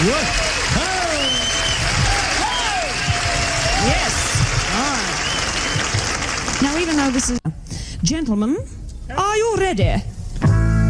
What? Yes. All right. Now, even though this is... Gentlemen, are you ready?